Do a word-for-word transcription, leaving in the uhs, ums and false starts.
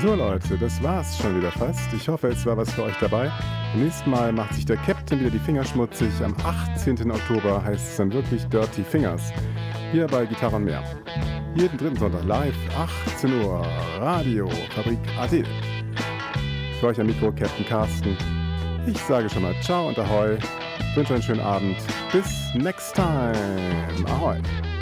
So Leute, das war's schon wieder fast. Ich hoffe, es war was für euch dabei. Beim nächsten Mal macht sich der Captain wieder die Finger schmutzig. Am achtzehnten Oktober heißt es dann wirklich Dirty Fingers. Hier bei Gitarre und mehr. Jeden dritten Sonntag live, achtzehn Uhr, Radio, Fabrik A T. Für euch am Mikro Captain Carsten. Ich sage schon mal Ciao und Ahoi. Wünsche einen schönen Abend. Bis next time. Ahoi.